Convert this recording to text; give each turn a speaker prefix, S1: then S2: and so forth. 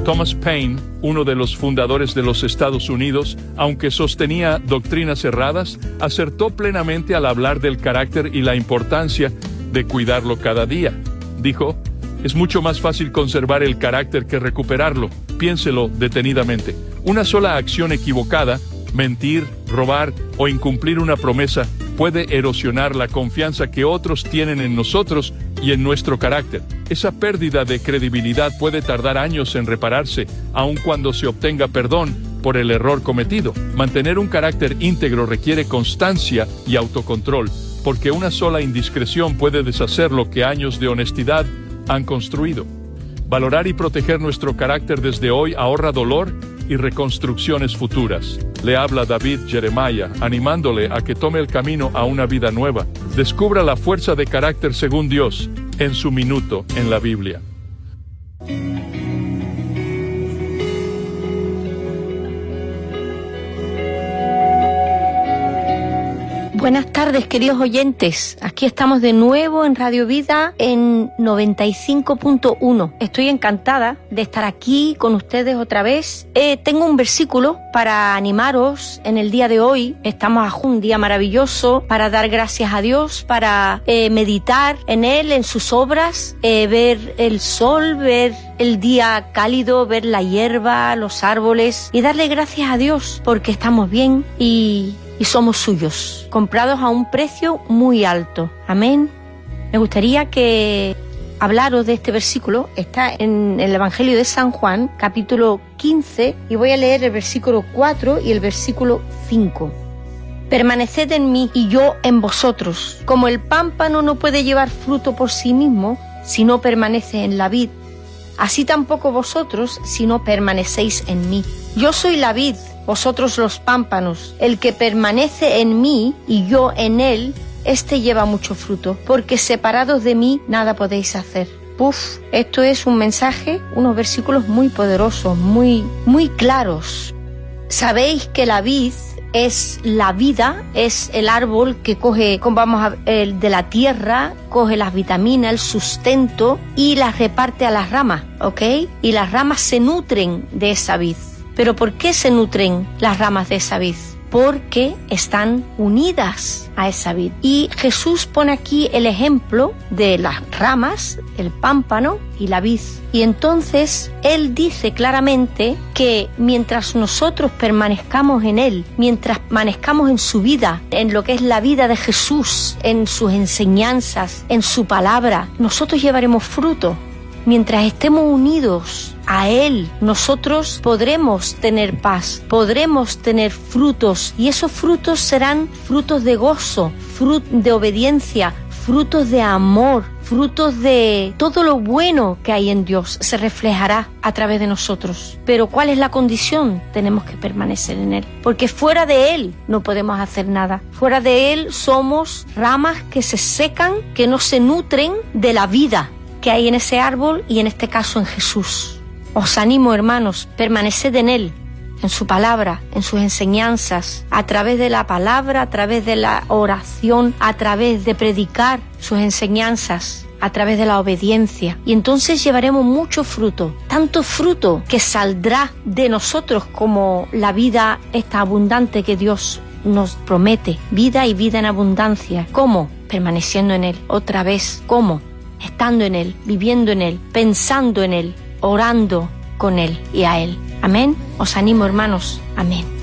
S1: Thomas Paine, uno de los fundadores de los Estados Unidos, aunque sostenía doctrinas erradas, acertó plenamente al hablar del carácter y la importancia de cuidarlo cada día. Dijo: es mucho más fácil conservar el carácter que recuperarlo. Piénselo detenidamente. Una sola acción equivocada, mentir, robar o incumplir una promesa, puede erosionar la confianza que otros tienen en nosotros y en nuestro carácter. Esa pérdida de credibilidad puede tardar años en repararse, aun cuando se obtenga perdón por el error cometido. Mantener un carácter íntegro requiere constancia y autocontrol, porque una sola indiscreción puede deshacer lo que años de honestidad han construido. Valorar y proteger nuestro carácter desde hoy ahorra dolor y reconstrucciones futuras. Le habla David Jeremiah, animándole a que tome el camino a una vida nueva. Descubra la fuerza de carácter según Dios en su minuto en la Biblia.
S2: Buenas tardes, queridos oyentes. Aquí estamos de nuevo en Radio Vida en 95.1. Estoy encantada de estar aquí con ustedes otra vez. Tengo un versículo para animaros en el día de hoy. Estamos a un día maravilloso para dar gracias a Dios, para meditar en Él, en sus obras, ver el sol, ver el día cálido, ver la hierba, los árboles y darle gracias a Dios porque estamos bien y somos suyos, comprados a un precio muy alto. Amén. Me gustaría que hablaros de este versículo. Está en el Evangelio de San Juan, capítulo 15, y voy a leer el versículo 4 y el versículo 5. Permaneced en mí y yo en vosotros. Como el pámpano no puede llevar fruto por sí mismo si no permanece en la vid, así tampoco vosotros si no permanecéis en mí. Yo soy la vid, vosotros los pámpanos. El que permanece en mí y yo en él, éste lleva mucho fruto, porque separados de mí nada podéis hacer. Esto es un mensaje, unos versículos muy poderosos, muy claros. Sabéis que la vid es la vida, es el árbol que coge, de la tierra, coge las vitaminas, el sustento y las reparte a las ramas, ¿ok? Y las ramas se nutren de esa vid. ¿Pero por qué se nutren las ramas de esa vid? Porque están unidas a esa vid. Y Jesús pone aquí el ejemplo de las ramas, el pámpano y la vid. Y entonces Él dice claramente que mientras nosotros permanezcamos en Él, mientras permanezcamos en su vida, en lo que es la vida de Jesús, en sus enseñanzas, en su palabra, nosotros llevaremos fruto. Mientras estemos unidos a Él, nosotros podremos tener paz, podremos tener frutos, y esos frutos serán frutos de gozo, frutos de obediencia, frutos de amor, frutos de todo lo bueno que hay en Dios, se reflejará a través de nosotros. Pero ¿cuál es la condición? Tenemos que permanecer en Él, porque fuera de Él no podemos hacer nada. Fuera de Él somos ramas que se secan, que no se nutren de la vida que hay en ese árbol y en este caso en Jesús. Os animo, hermanos, permaneced en Él, en su palabra, en sus enseñanzas, a través de la palabra, a través de la oración, a través de predicar sus enseñanzas, a través de la obediencia. Y entonces llevaremos mucho fruto, tanto fruto que saldrá de nosotros como la vida esta abundante que Dios nos promete, vida y vida en abundancia. ¿Cómo? Permaneciendo en Él. Otra vez, ¿cómo? Estando en Él, viviendo en Él, pensando en Él, orando con Él y a Él. Amén. Os animo, hermanos. Amén.